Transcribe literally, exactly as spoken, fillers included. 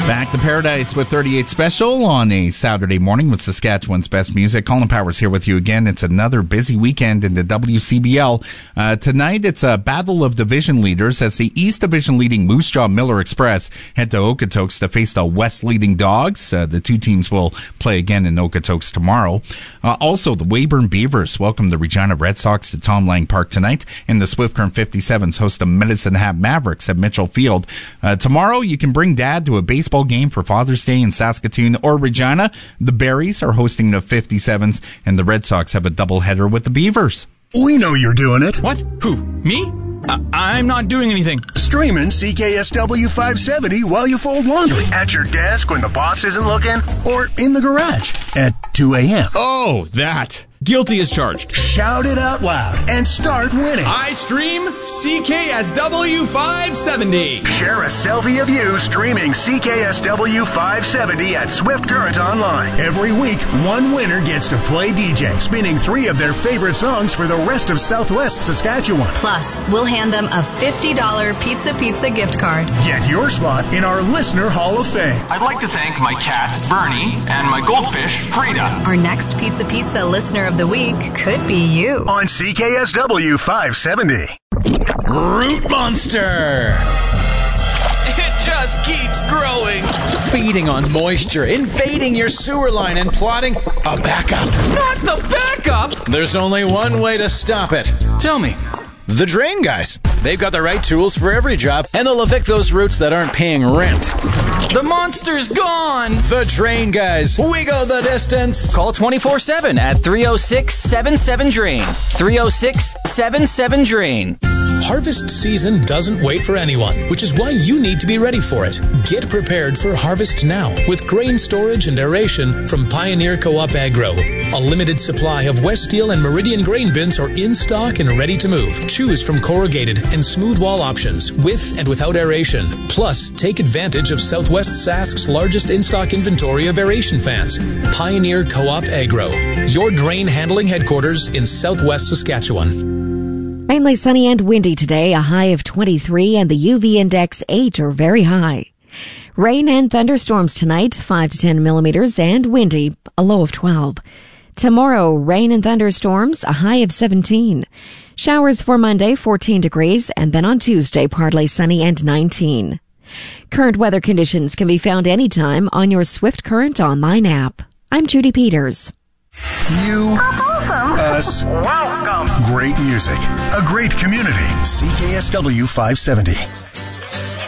Back to Paradise with thirty-eight Special on a Saturday morning with Saskatchewan's best music. Colin Powers here with you again. It's another busy weekend in the W C B L. Uh, tonight it's a battle of division leaders as the East Division leading Moose Jaw Miller Express head to Okotoks to face the West leading Dogs. Uh, the two teams will play again in Okotoks tomorrow. Uh, also, the Weyburn Beavers welcome the Regina Red Sox to Tom Lang Park tonight, and the Swift Current fifty-sevens host the Medicine Hat Mavericks at Mitchell Field. Uh, tomorrow you can bring Dad to a baseball game for Father's Day in Saskatoon or Regina. The Berries are hosting the fifty-sevens, and the Red Sox have a doubleheader with the Beavers. We know you're doing it. What? Who? Me? Uh, I'm not doing anything. Streaming C K S W five seventy while you fold laundry. At your desk when the boss isn't looking. Or in the garage at two a.m. Oh, that. Guilty as charged. Shout it out loud and start winning. I stream C K S W five seventy. Share a selfie of you streaming C K S W five seventy at Swift Current Online. Every week, one winner gets to play D J, spinning three of their favorite songs for the rest of Southwest Saskatchewan. Plus, we'll hand them a fifty dollars Pizza Pizza gift card. Get your spot in our Listener Hall of Fame. I'd like to thank my cat, Bernie, and my goldfish, Frida. Our next Pizza Pizza listener of the week could be you. On C K S W five seventy. Root Monster! It just keeps growing. Feeding on moisture, invading your sewer line, and plotting a backup. Not the backup! There's only one way to stop it. Tell me. The Drain Guys. They've got the right tools for every job, and they'll evict those roots that aren't paying rent. The monster's gone! The Drain Guys. We go the distance. Call twenty-four seven at three oh six, seven seven, drain. three oh six, seven seven, drain. Harvest season doesn't wait for anyone, which is why you need to be ready for it. Get prepared for harvest now with grain storage and aeration from Pioneer Co-op Agro. A limited supply of West Steel and Meridian grain bins are in stock and ready to move. Choose from corrugated and smooth wall options with and without aeration. Plus, take advantage of Southwest Sask's largest in-stock inventory of aeration fans. Pioneer Co-op Agro, your drain handling headquarters in Southwest Saskatchewan. Mainly sunny and windy today, a high of twenty-three and the U V index eight or very high. Rain and thunderstorms tonight, five to ten millimeters, and windy, a low of twelve. Tomorrow, rain and thunderstorms, a high of seventeen. Showers for Monday, fourteen degrees, and then on Tuesday, partly sunny and nineteen. Current weather conditions can be found anytime on your Swift Current online app. I'm Judy Peters. You, us, welcome. Great music, a great community. C K S W five seventy.